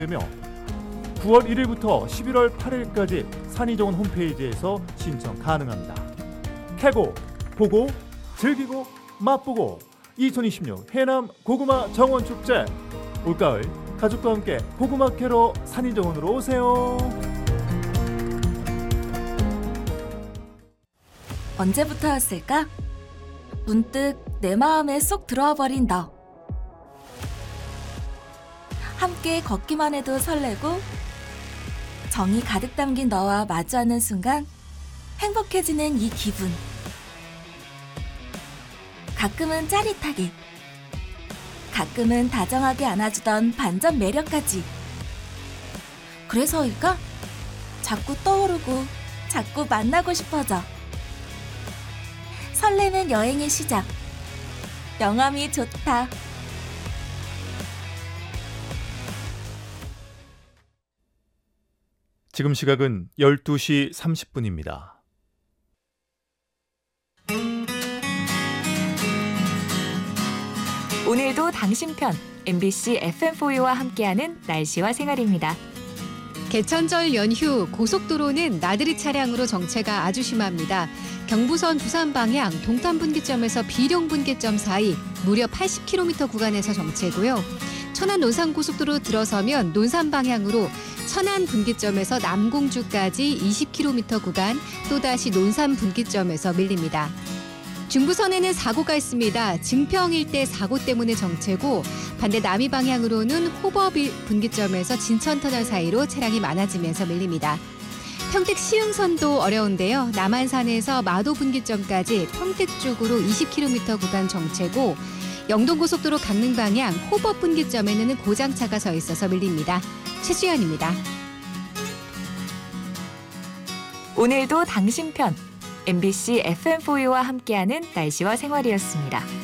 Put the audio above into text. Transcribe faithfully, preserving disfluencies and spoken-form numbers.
되며 구월 일일부터 십일월 팔일까지 산이정원 홈페이지에서 신청 가능합니다. 캐고, 보고, 즐기고, 맛보고 이천이십육 해남 고구마 정원축제. 올가을 가족과 함께 고구마 캐러 산이정원으로 오세요. 언제부터였을까? 문득 내 마음에 쏙 들어와 버린 너. 함께 걷기만 해도 설레고 정이 가득 담긴 너와 마주하는 순간 행복해지는 이 기분. 가끔은 짜릿하게, 가끔은 다정하게 안아주던 반전 매력까지. 그래서일까? 자꾸 떠오르고 자꾸 만나고 싶어져. 설레는 여행의 시작. 영암이 좋다. 지금 시각은 열두 시 삼십 분입니다. 오늘도 당신 편 엠비씨 에프엠포유와 함께하는 날씨와 생활입니다. 개천절 연휴 고속도로는 나들이 차량으로 정체가 아주 심합니다. 경부선 부산 방향 동탄 분기점에서 비룡 분기점 사이 무려 팔십 킬로미터 구간에서 정체고요. 천안 논산 고속도로 들어서면 논산 방향으로 천안 분기점에서 남공주까지 이십 킬로미터 구간 또다시 논산 분기점에서 밀립니다. 중부선에는 사고가 있습니다. 증평 일대 사고 때문에 정체고 반대 남이 방향으로는 호법 분기점에서 진천터널 사이로 차량이 많아지면서 밀립니다. 평택 시흥선도 어려운데요. 남한산에서 마도 분기점까지 평택 쪽으로 이십 킬로미터 구간 정체고 영동고속도로 강릉 방향 호법 분기점에는 고장차가 서 있어서 밀립니다. 최수연입니다. 오늘도 당신 편 엠비씨 에프엠포유와 함께하는 날씨와 생활이었습니다.